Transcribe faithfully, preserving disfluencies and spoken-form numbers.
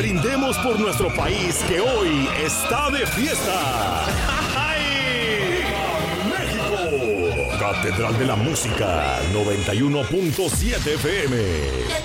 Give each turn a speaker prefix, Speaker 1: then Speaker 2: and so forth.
Speaker 1: Brindemos por nuestro país que hoy está de fiesta. ¡México! Catedral de la Música, noventa y uno punto siete F M.